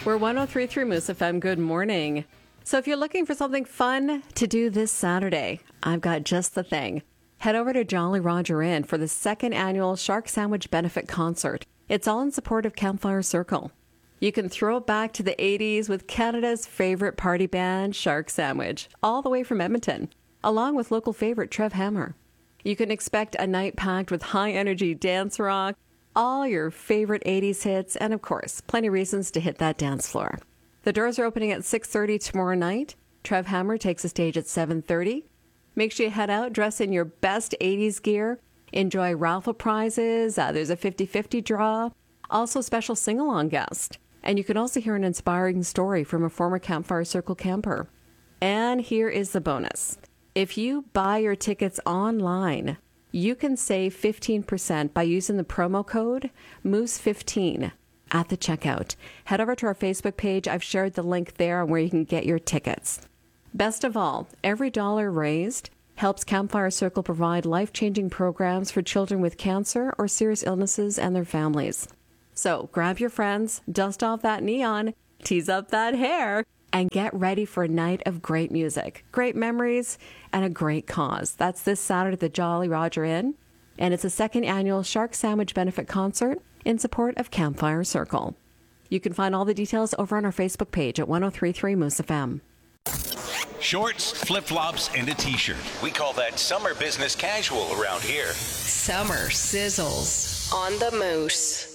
We're 103.3 Moose FM. Good morning. So if you're looking for something fun to do this Saturday, I've got just the thing. Head over to Jolly Roger Inn for the second annual Shark Sandwich Benefit Concert. It's all in support of Campfire Circle. You can throw it back to the 80s with Canada's favorite party band, Shark Sandwich, all the way from Edmonton, along with local favorite Trev Hammer. You can expect a night packed with high-energy dance rock, all your favorite 80s hits, and of course, plenty of reasons to hit that dance floor. The doors are opening at 6:30 tomorrow night. Trev Hammer takes the stage at 7:30. Make sure you head out, dress in your best 80s gear, enjoy raffle prizes. There's a 50-50 draw, also special sing-along guest. And you can also hear an inspiring story from a former Campfire Circle camper. And here is the bonus. If you buy your tickets online, you can save 15% by using the promo code Moose15 at the checkout. Head over to our Facebook page. I've shared the link there on where you can get your tickets. Best of all, every dollar raised helps Campfire Circle provide life-changing programs for children with cancer or serious illnesses and their families. So grab your friends, dust off that neon, tease up that hair, and get ready for a night of great music, great memories, and a great cause. That's this Saturday at the Jolly Roger Inn, and it's a second annual Shark Sandwich Benefit Concert in support of Campfire Circle. You can find all the details over on our Facebook page at 103.3 Moose FM. Shorts, flip-flops, and a t-shirt. We call that summer business casual around here. Summer sizzles on the Moose.